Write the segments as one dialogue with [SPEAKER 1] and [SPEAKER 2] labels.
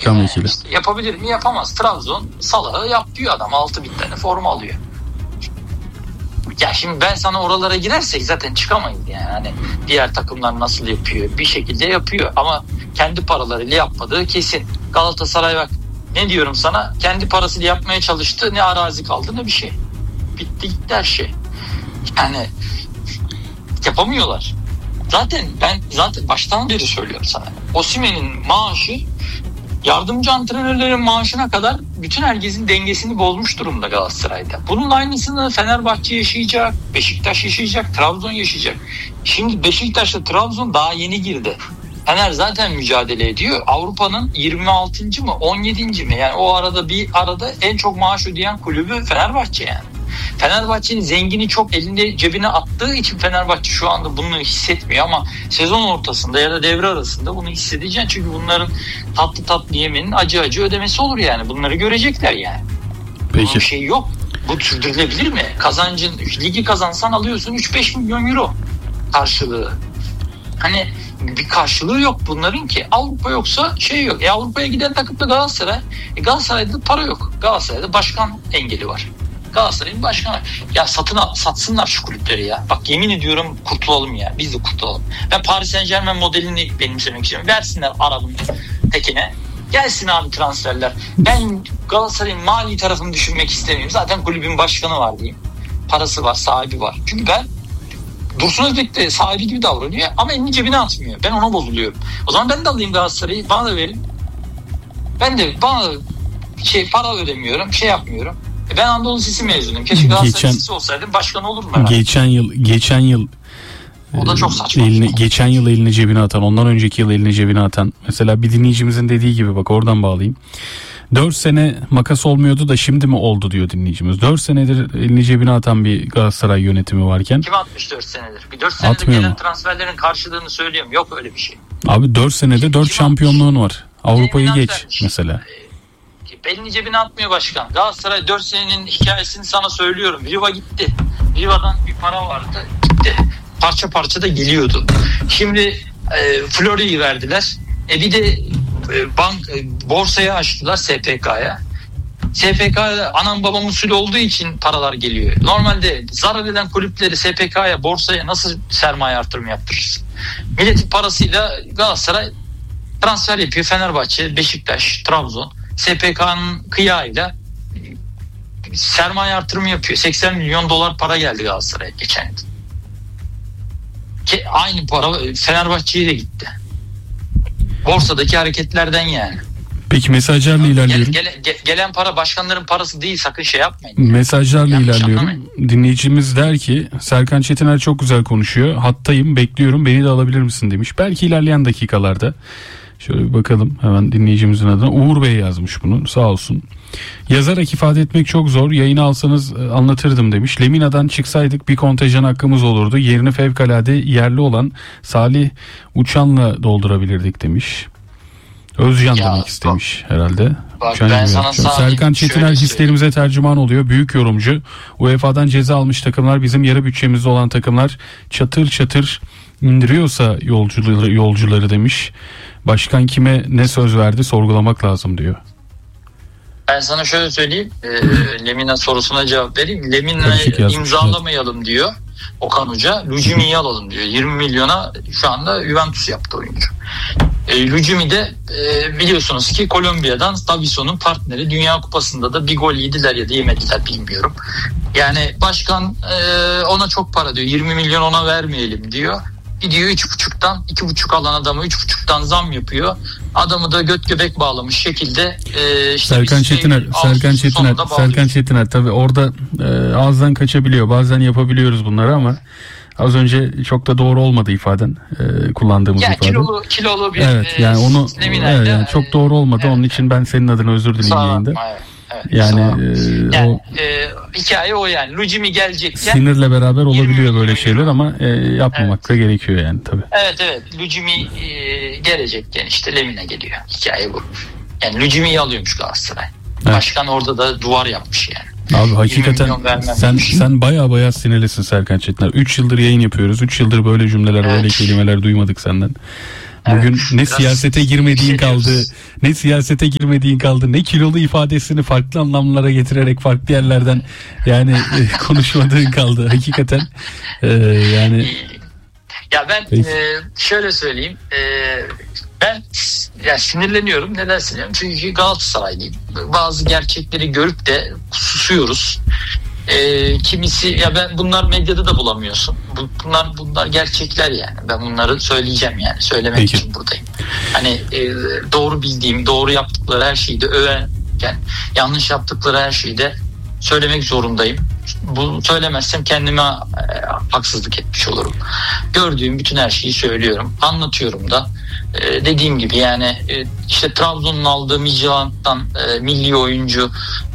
[SPEAKER 1] Başkan
[SPEAKER 2] yani.
[SPEAKER 1] vekili.
[SPEAKER 2] İşte yapabilir mi? Yapamaz. Trabzon Salah'ı yap diyor adam. 6.000 tane forma alıyor. Ya şimdi ben sana oralara girersek zaten çıkamayız yani. Hani diğer takımlar nasıl yapıyor? Bir şekilde yapıyor ama kendi paralarıyla yapmadığı kesin. Galatasaray bak ne diyorum sana, kendi parasıyla yapmaya çalıştı, ne arazi kaldı ne bir şey. Bitti gitti her şey. Yani yapamıyorlar. Ben zaten baştan beri söylüyorum sana. Osimhen'in maaşı yardımcı antrenörlerin maaşına kadar bütün herkesin dengesini bozmuş durumda Galatasaray'da. Bunun aynısını Fenerbahçe yaşayacak, Beşiktaş yaşayacak, Trabzon yaşayacak. Şimdi Beşiktaş'la Trabzon daha yeni girdi. Fener zaten mücadele ediyor. Avrupa'nın 26. mı 17. mi? Yani o arada en çok maaş ödeyen kulübü Fenerbahçe yani. Fenerbahçe'nin zengini çok elinde cebine attığı için Fenerbahçe şu anda bunu hissetmiyor ama sezon ortasında ya da devre arasında bunu hissedeceksin. Çünkü bunların tatlı yemenin acı ödemesi olur yani. Bunları görecekler yani.
[SPEAKER 1] Peki.
[SPEAKER 2] Bunun şey yok. Bu sürdürülebilir mi? Ligi kazansan alıyorsun 3-5 milyon euro karşılığı. Hani bir karşılığı yok bunların ki. Avrupa yoksa şey yok. Avrupa'ya giden takım da Galatasaray. Galatasaray'da para yok. Galatasaray'da başkan engeli var. Galatasaray'ın başkanı. Ya satsınlar şu kulüpleri ya. Bak yemin ediyorum kurtulalım ya. Biz de kurtulalım. Ben Paris Saint-Germain modelini benimsemek istiyorum. Versinler Arap'ın tekine. Gelsin abi transferler. Ben Galatasaray'ın mali tarafını düşünmek istemiyorum. Zaten kulübün başkanı var diyeyim. Parası var, sahibi var. Çünkü ben Dursun Özbek de sahibi gibi davranıyor ama elini cebine atmıyor. Ben ona bozuluyorum. O zaman ben de alayım Galatasaray'ı. Bana da verin. Bana para ödemiyorum. Şey yapmıyorum. Ben Anadolu Lisesi mezunuyum. Keşke Galatasaray Lisesi olsaydım başkan olurdum herhalde.
[SPEAKER 1] Geçen yıl
[SPEAKER 2] o da çok saçma.
[SPEAKER 1] Geçen yıl elini cebine atan, ondan önceki yıl elini cebine atan. Mesela bir dinleyicimizin dediği gibi, bak oradan bağlayayım. 4 sene makas olmuyordu da şimdi mi oldu diyor dinleyicimiz. 4 senedir elini cebine atan bir Galatasaray yönetimi varken.
[SPEAKER 2] Kim atmış 4 senedir? Bir 4 senedir gelen transferlerin karşılığını söylüyorum. Yok öyle bir şey.
[SPEAKER 1] Abi 4 senede 4 şampiyonluğun var. Avrupa'yı geç mesela.
[SPEAKER 2] Elini cebine atmıyor başkan. Galatasaray 4 senenin hikayesini sana söylüyorum. Riva gitti. Riva'dan bir para vardı. Gitti. Parça parça da geliyordu. Şimdi Florya'yı verdiler. Bir de borsaya açtılar, SPK'ya. SPK'ya anam babam usulü olduğu için paralar geliyor. Normalde zarar eden kulüpleri SPK'ya, borsaya nasıl sermaye artırımı yaptırırsın? Milletin parasıyla Galatasaray transfer yapıyor. Fenerbahçe, Beşiktaş, Trabzon SPK'nın kıyağıyla sermaye artırımı yapıyor. 80 milyon dolar para geldi Galatasaray'a geçen yıl. Aynı para Fenerbahçe'ye de gitti. Borsadaki hareketlerden yani.
[SPEAKER 1] Peki mesajlarla ilerliyorum.
[SPEAKER 2] Gelen para başkanların parası değil, sakın şey yapmayın.
[SPEAKER 1] Mesajlarla ilerliyorum. Dinleyicimiz der ki Serkan Çetiner çok güzel konuşuyor. Hattayım, bekliyorum, beni de alabilir misin demiş. Belki ilerleyen dakikalarda. Şöyle bir bakalım hemen dinleyicimizin adına. Uğur Bey yazmış bunu, sağ olsun. Yazarak ifade etmek çok zor. Yayını alsanız anlatırdım demiş. Lemina'dan çıksaydık bir kontenjan hakkımız olurdu. Yerini fevkalade yerli olan Salih Uçan'la doldurabilirdik demiş. Özcan demek istemiş herhalde. Serkan Çetiner hislerimize tercüman oluyor. Büyük yorumcu. UEFA'dan ceza almış takımlar, bizim yarı bütçemizde olan takımlar çatır çatır indiriyorsa yolcuları demiş. Başkan kime ne söz verdi sorgulamak lazım diyor.
[SPEAKER 2] Ben sana şöyle söyleyeyim. Lemina sorusuna cevap vereyim. Lemina'yı imzalamayalım diyor Okan Hoca. Lucimi'yi alalım diyor. 20 milyona şu anda Juventus yaptı oyuncu. Lucimi de biliyorsunuz ki Kolombiya'dan Davidson'un partneri. Dünya Kupası'nda da bir gol yediler ya da yemediler bilmiyorum. Yani başkan ona çok para diyor. 20 milyon ona vermeyelim diyor. Gidiyor 3,5'tan 2,5 alan adamı 3,5'tan zam yapıyor. Adamı da göt göbek bağlamış şekilde işte Serkan
[SPEAKER 1] Çetiner tabii orada ağızdan kaçabiliyor. Bazen yapabiliyoruz bunları ama az önce çok da doğru olmadı ifaden, kullandığımız ifade.
[SPEAKER 2] Kilolu bir
[SPEAKER 1] yani onu yani çok doğru olmadı. Onun için ben senin adına özür dileyim yayında.
[SPEAKER 2] Evet,
[SPEAKER 1] yani
[SPEAKER 2] hikaye o yani. Lucimi gelecekken
[SPEAKER 1] sinirle beraber olabiliyor böyle şeyler ama yapmamak da gerekiyor yani tabii.
[SPEAKER 2] Evet. Lucimi gelecekken işte Lemina geliyor. Hikaye bu. Yani Lucimi'yi alıyormuş Galatasaray. Evet. Başkan orada da duvar yapmış yani.
[SPEAKER 1] Abi hakikaten sen baya sinirlisin Serkan Çetiner. 3 yıldır yayın yapıyoruz. 3 yıldır böyle cümleler, böyle kelimeler duymadık senden. Bugün
[SPEAKER 2] Evet,
[SPEAKER 1] ne
[SPEAKER 2] biraz
[SPEAKER 1] siyasete girmediğin kaldı, ne siyasete girmediğin kaldı, ne kilolu ifadesini farklı anlamlara getirerek farklı yerlerden yani konuşmadığın kaldı hakikaten. Yani
[SPEAKER 2] ya ben şöyle söyleyeyim, ben ya sinirleniyorum. Neden sinirleniyorum? Çünkü Galatasaraylıyım. Bazı gerçekleri görüp de susuyoruz. Kimisi ya bunlar medyada da bulamıyorsun. Bunlar gerçekler yani. Ben bunları söyleyeceğim yani. Söylemek
[SPEAKER 1] Peki.
[SPEAKER 2] için buradayım. Hani doğru bildiğim, doğru yaptıkları her şeyi de överken yanlış yaptıkları her şeyi de söylemek zorundayım. Bu söylemezsem kendime haksızlık etmiş olurum. Gördüğüm bütün her şeyi söylüyorum. Anlatıyorum da. Dediğim gibi yani işte Trabzon'un aldığı Midtjylland'dan milli oyuncu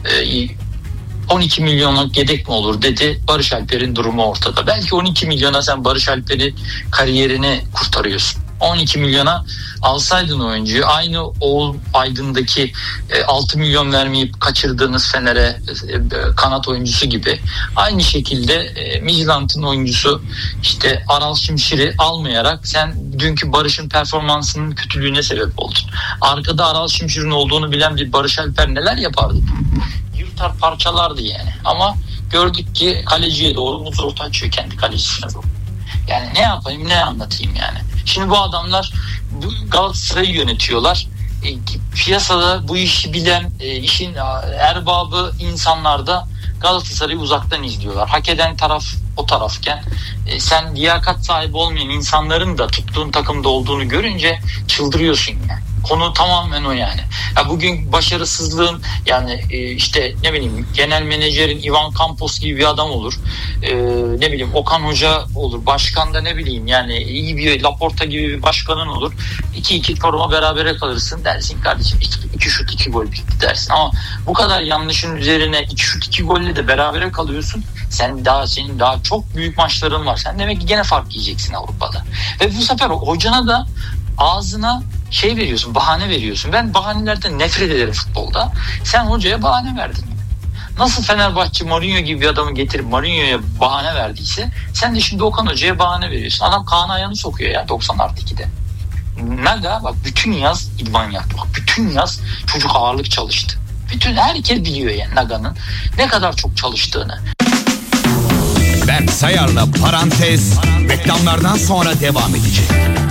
[SPEAKER 2] 12 milyonluk yedek mi olur dedi. Barış Alper'in durumu ortada. Belki 12 milyona sen Barış Alper'i kariyerini kurtarıyorsun. 12 milyona alsaydın oyuncuyu, aynı Oğul Aydın'daki 6 milyon vermeyip kaçırdığınız Fener'e kanat oyuncusu gibi aynı şekilde Midtjylland'ın oyuncusu işte Aral Şimşir'i almayarak sen dünkü Barış'ın performansının kötülüğüne sebep oldun. Arkada Aral Şimşir'in olduğunu bilen bir Barış Alper neler yapardı? Yırtar parçalardı yani. Ama gördük ki kaleciye doğru muz orta açıyor, kendi kalecisine doğru. Yani ne yapayım, ne anlatayım yani. Şimdi bu adamlar Galatasaray'ı yönetiyorlar. Piyasada bu işi bilen, işin erbabı insanlar da Galatasaray'ı uzaktan izliyorlar. Hak eden taraf o tarafken sen liyakat sahibi olmayan insanların da tuttuğun takımda olduğunu görünce çıldırıyorsun yani. Konu tamamen o yani. Ya bugün başarısızlığın yani işte ne bileyim genel menajerin Ivan Campos gibi bir adam olur. Ne bileyim Okan Hoca olur. Başkan da ne bileyim yani iyi bir Laporta gibi bir başkanın olur. 2-2 Çorum'a berabere kalırsın dersin kardeşim 2 şut 2 gol bitti dersin. Ama bu kadar yanlışın üzerine 2 şut 2 golle de berabere kalıyorsun. Senin daha çok büyük maçların var. Sen demek ki gene fark yiyeceksin Avrupa'da. Ve bu sefer hocana da ağzına veriyorsun, bahane veriyorsun. Ben bahanelerden nefret ederim futbolda. Sen hocaya bahane verdin. Nasıl Fenerbahçe Mourinho gibi bir adamı getirip Mourinho'ya bahane verdiyse sen de şimdi Okan Hoca'ya bahane veriyorsun. Adam Kaan Ayhan'ı sokuyor ya 90+2'de. Naga bak bütün yaz idman yaptı. Bak bütün yaz çocuk ağırlık çalıştı. Bütün herkes biliyor yani Naga'nın ne kadar çok çalıştığını.
[SPEAKER 3] Berk Sayar'la Parantez reklamlardan sonra devam edecek.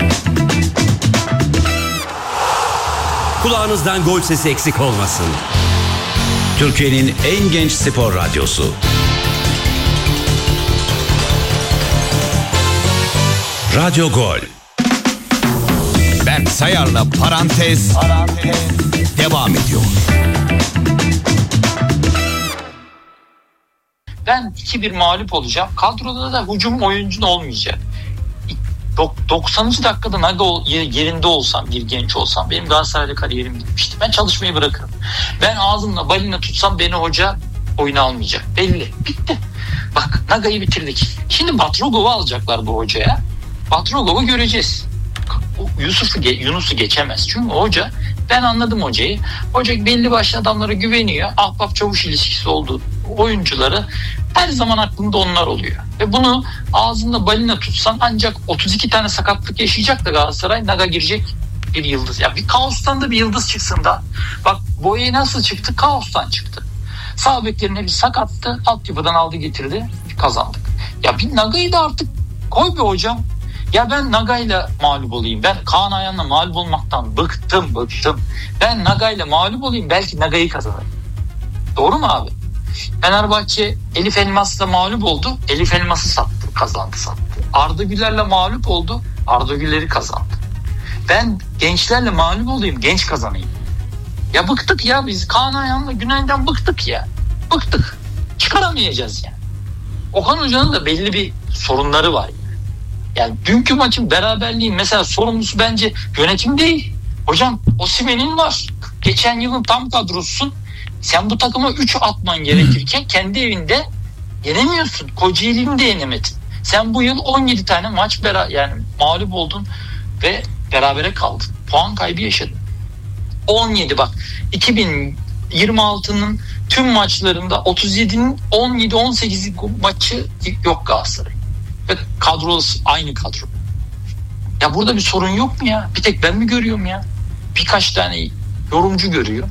[SPEAKER 4] Kulağınızdan gol sesi eksik olmasın. Türkiye'nin en genç spor radyosu. Radyo Gol.
[SPEAKER 3] Berk Sayar'la Parantez devam ediyor.
[SPEAKER 2] Ben 2-1 mağlup olacağım. Kadroda da hücum oyuncun olmayacak. 90. dakikada Naga yerinde olsam, bir genç olsam benim Galatasaray'da kariyerim bitmişti. Ben çalışmayı bırakırım. Ben ağzımla balina tutsam beni hoca oyuna almayacak. Belli. Bitti. Bak Naga'yı bitirdik. Şimdi Batrogov'u alacaklar bu hocaya. Batrogov'u göreceğiz. Yunus'u geçemez. Çünkü hoca, ben anladım hocayı. Hoca belli başlı adamlara güveniyor. Ahbap çavuş ilişkisi olduğu oyuncuları her zaman aklında onlar oluyor. Ve bunu ağzında balina tutsan ancak 32 tane sakatlık yaşayacak da Galatasaray Naga girecek bir yıldız. Ya bir kaostan da bir yıldız çıksın da. Bak Boye nasıl çıktı? Kaostan çıktı. Sağ beklerin hepsi sakattı. Altyapıdan aldı getirdi. Kazandık. Ya bir Naga'yı da artık koy bir hocam. Ya ben Naga'yla mağlup olayım. Ben Kaan Ayhan'la mağlup olmaktan bıktım. Ben Naga'yla mağlup olayım. Belki Naga'yı kazanırım. Doğru mu abi? Fenerbahçe Elif Elmas'la mağlup oldu. Elif Elmas'ı sattı. Arda Güler'le mağlup oldu. Arda Güler'i kazandı. Ben gençlerle mağlup olayım. Genç kazanayım. Ya bıktık ya biz. Kaan Ayhan'la Günay'dan bıktık ya. Bıktık. Çıkaramayacağız yani. Okan Hoca'nın da belli bir sorunları var. Yani dünkü maçın beraberliğin mesela sorumlusu bence yönetim değil. Hocam Osimhen'in var. Geçen yılın tam kadrosusun. Sen bu takıma 3 atman gerekirken kendi evinde yenemiyorsun. Kocaeli'ni de yenemedin. Sen bu yıl 17 tane maç yani mağlup oldun ve berabere kaldın. Puan kaybı yaşadın. 17 bak 2026'nın tüm maçlarında 37'nin 17-18 maçı yok Galatasaray. Ve kadrosu aynı kadro. Ya burada bir sorun yok mu ya? Bir tek ben mi görüyorum ya? Birkaç tane yorumcu görüyor.